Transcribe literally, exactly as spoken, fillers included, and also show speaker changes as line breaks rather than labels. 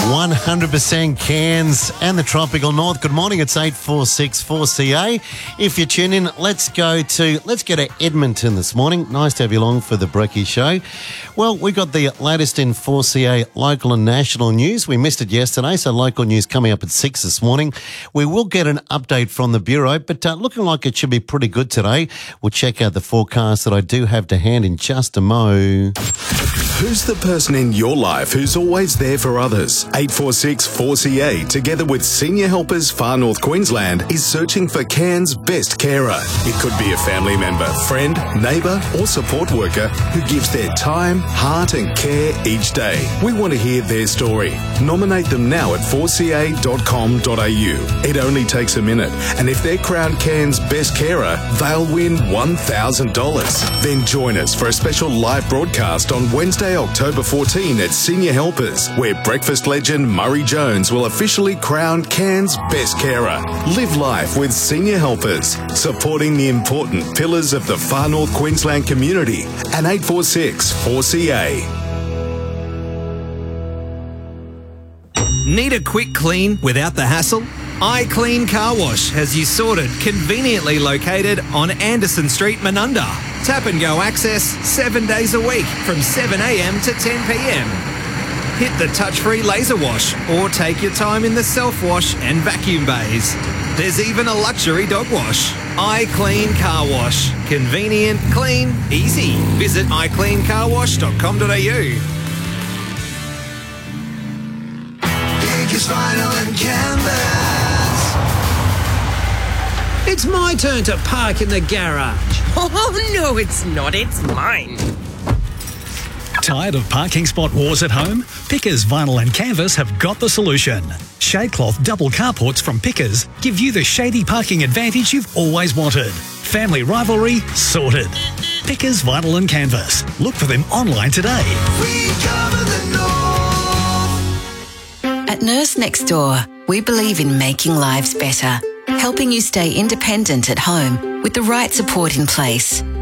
one hundred percent Cairns and the tropical north. Good morning, it's eight four six four C A. If you tune in, let's go to, let's go to Edmonton this morning. Nice to have you along for the Brekkie Show. Well, we got the latest in four C A local and national news. We missed it yesterday, so local news coming up at six this morning. We will get an update from the Bureau, but uh, looking like it should be pretty good today. We'll check out the forecast that I do have to hand in just a mo.
Who's the person in your life who's always there for others? eight four six four C A, together with Senior Helpers Far North Queensland, is searching for Cairns' best carer. It could be a family member, friend, neighbour or support worker who gives their time, heart and care each day. We want to hear their story. Nominate them now at four c a dot com dot a u. It only takes a minute, and if they're crowned Cairns' best carer, they'll win one thousand dollars. Then join us for a special live broadcast on Wednesday, October fourteenth at Senior Helpers, where breakfast legend Murray Jones will officially crown Cairns' best carer. Live life with Senior Helpers, supporting the important pillars of the Far North Queensland community, and eight four six four C A.
Need a quick clean without the hassle? iClean Car Wash has you sorted, conveniently located on Anderson Street, Menunda. Tap and go access seven days a week from seven a m to ten p m. Hit the touch-free laser wash or take your time in the self-wash and vacuum bays. There's even a luxury dog wash. iClean Car Wash. Convenient, clean, easy. Visit i clean car wash dot com dot a u.
Biggest vinyl and canvas.
It's my turn to park in the garage.
Oh, no, it's not. It's mine.
Tired of parking spot wars at home? Pickers Vinyl and Canvas have got the solution. Shadecloth double carports from Pickers give you the shady parking advantage you've always wanted. Family rivalry sorted. Pickers Vinyl and Canvas. Look for them online today.
We cover the north.
At Nurse Next Door, we believe in making lives better, helping you stay independent at home with the right support in place.